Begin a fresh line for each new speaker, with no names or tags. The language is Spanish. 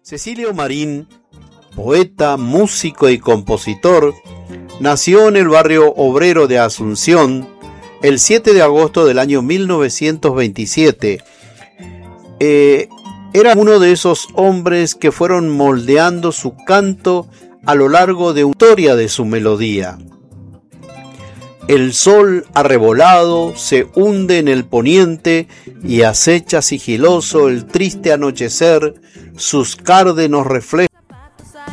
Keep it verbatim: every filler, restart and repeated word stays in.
Cecilio Marín, poeta, músico y compositor, nació en el barrio obrero de Asunción el siete de agosto del año mil novecientos veintisiete. Eh, era uno de esos hombres que fueron moldeando su canto a lo largo de una historia de su melodía. El sol arrebolado se hunde en el poniente y acecha sigiloso el triste anochecer, sus cárdenos reflejos